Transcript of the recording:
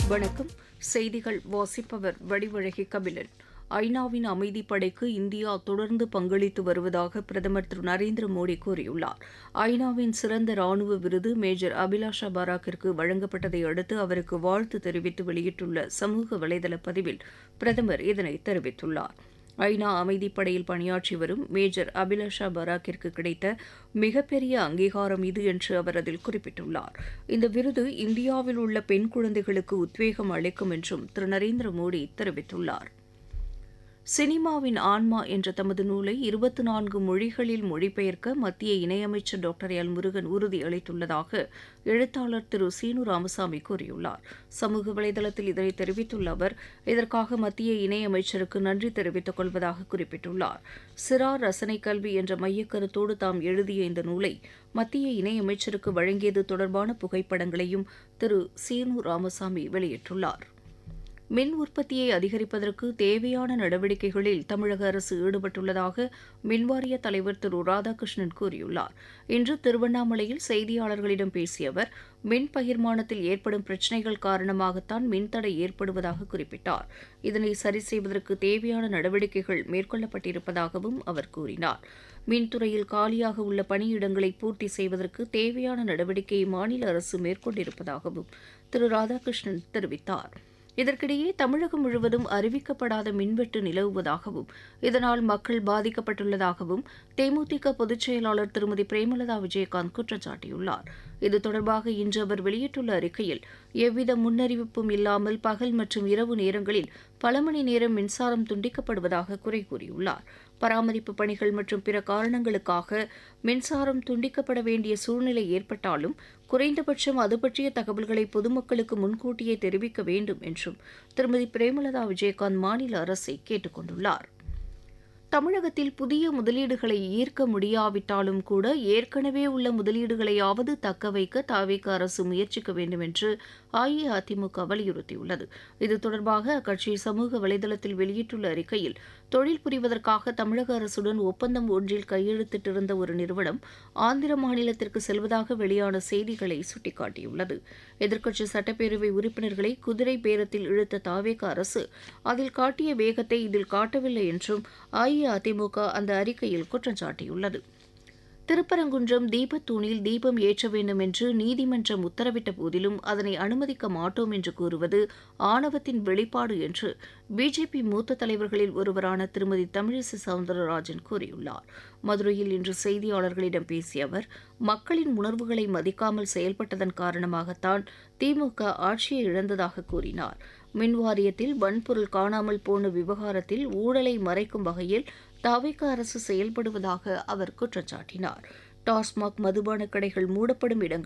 வணக்கம். செய்திகள் வாசிப்பவர் வடிவழகி கபிலன். ஐநாவின் அமைதிப்படைக்கு இந்தியா தொடர்ந்து பங்களித்து வருவதாக பிரதமர் திரு நரேந்திர மோடி கூறியுள்ளார். ஐநாவின் சிறந்த ராணுவ விருது மேஜர் அபிலாஷா பாராக்கிற்கு வழங்கப்பட்டதை அடுத்து அவருக்கு வாழ்த்து தெரிவித்து வெளியிட்டுள்ள சமூக வலைதள பதிவில் பிரதமர் இதனை தெரிவித்துள்ளார். ஐநா அமைதிப்படையில் பணியாற்றி வரும் மேஜர் அபிலாஷா பாராக்கிற்கு கிடைத்த மிகப்பெரிய அங்கீகாரம் இது என்று அவர் அதில் குறிப்பிட்டுள்ளார். இந்த விருது இந்தியாவில் உள்ள பெண் குழந்தைகளுக்கு உத்வேகம் அளிக்கும் என்றும் திரு நரேந்திர மோடி தெரிவித்துள்ளார். சினிமாவின் ஆன்மா என்ற தமது நூலை 24 மொழிகளில் மொழிபெயர்க்க மத்திய இணையமைச்சர் டாக்டர் எல் முருகன் உறுதியளித்துள்ளதாக எழுத்தாளர் திரு சீனு ராமசாமி கூறியுள்ளார். சமூக வலைதளத்தில் இதனை தெரிவித்துள்ள அவர், இதற்காக மத்திய இணையமைச்சருக்கு நன்றி தெரிவித்துக் கொள்வதாக குறிப்பிட்டுள்ளார். சிறார் ரசனை கல்வி என்ற மையக்கருத்தோடு தாம் எழுதிய இந்த நூலை மத்திய இணையமைச்சருக்கு வழங்கியது தொடர்பான புகைப்படங்களையும் திரு சீனு ராமசாமி வெளியிட்டுள்ளார். மின் உற்பத்தியை அதிகரிப்பதற்கு தேவையான நடவடிக்கைகளில் தமிழக அரசு ஈடுபட்டுள்ளதாக மின்வாரிய தலைவர் திரு ராதாகிருஷ்ணன் கூறியுள்ளார். இன்று திருவண்ணாமலையில் செய்தியாளர்களிடம் பேசிய அவர், மின் பகிர்மானத்தில் ஏற்படும் பிரச்சினைகள் காரணமாகத்தான் மின்தடை ஏற்படுவதாக குறிப்பிட்டார். இதனை சரி செய்வதற்கு தேவையான நடவடிக்கைகள் மேற்கொள்ளப்பட்டிருப்பதாகவும் அவர் கூறினார். மின்துறையில் காலியாக உள்ள பணியிடங்களை பூர்த்தி செய்வதற்கு தேவையான நடவடிக்கையை மாநில அரசு மேற்கொண்டிருப்பதாகவும் திரு ராதாகிருஷ்ணன் தெரிவித்தார். இதற்கிடையே தமிழகம் முழுவதும் அறிவிக்கப்படாத மின்வெட்டு நிலவுவதாகவும் இதனால் மக்கள் பாதிக்கப்பட்டுள்ளதாகவும் தேமுதிக பொதுச் செயலாளர் திருமதி பிரேமலதா விஜயகாந்த் குற்றம் சாட்டியுள்ளார். இது தொடர்பாக இன்று அவர் வெளியிட்டுள்ள அறிக்கையில், எவ்வித முன்னறிவிப்பும் இல்லாமல் பகல் மற்றும் இரவு நேரங்களில் பல மணி நேரம் மின்சாரம் துண்டிக்கப்படுவதாக குறை கூறியுள்ளார். பராமரிப்பு பணிகள் மற்றும் பிற காரணங்களுக்காக மின்சாரம் துண்டிக்கப்பட வேண்டிய சூழ்நிலை ஏற்பட்டாலும் குறைந்தபட்சம் அது பற்றிய தகவல்களை பொதுமக்களுக்கு முன்கூட்டியே தெரிவிக்க வேண்டும் என்றும் திருமதி பிரேமலதா விஜயகாந்த் மாநில அரசை கேட்டுக் கொண்டுள்ளார். தமிழகத்தில் புதிய முதலீடுகளை ஈர்க்க முடியாவிட்டாலும் கூட ஏற்கனவே உள்ள முதலீடுகளையாவது தக்கவைக்க தவிக அரசு முயற்சிக்க வேண்டும் என்று அஇஅதிமுக வலியுறுத்தியுள்ளது. இது தொடர்பாக அக்கட்சி சமூக வலைதளத்தில் வெளியிட்டுள்ள அறிக்கையில், தொழில் புரிவதற்காக தமிழக அரசுடன் ஒப்பந்தம் ஒன்றில் கையெழுத்திட்டிருந்த ஒரு நிறுவனம் ஆந்திர மாநிலத்திற்கு செல்வதாக வெளியான செய்திகளை சுட்டிக்காட்டியுள்ளது. எதிர்க்கட்சி சட்டப்பேரவை உறுப்பினர்களை குதிரை பேரத்தில் இழுத்த தவிக அரசு அதில் காட்டிய வேகத்தை இதில் காட்டவில்லை என்றும் அஇஅதிமுக அந்த அறிக்கையில் குற்றம் சாட்டியுள்ளது. திருப்பரங்குன்றம் தீபத்தூணில் தீபம் ஏற்ற வேண்டும் என்று நீதிமன்றம் உத்தரவிட்ட போதிலும் அதனை அனுமதிக்க மாட்டோம் என்று கூறுவது ஆணவத்தின் வெளிப்பாடு என்று பிஜேபி மூத்த தலைவர்களில் ஒருவரான திருமதி தமிழிசை சவுந்தரராஜன் கூறியுள்ளார். மதுரையில் இன்று செய்தியாளர்களிடம் பேசிய அவர், மக்களின் உணர்வுகளை மதிக்காமல் செயல்பட்டதன் காரணமாகத்தான் திமுக ஆட்சியை இழந்ததாக கூறினார். மின்வாரியத்தில் வன்பொருள் காணாமல் போன விவகாரத்தில் ஊழலை மறைக்கும் வகையில் தவிக அரசு செயல்படுவதாக அவர் குற்றம் சாட்டினார். டாஸ்மாக் மதுபான கடைகள் மூடப்படும் இடங்கள்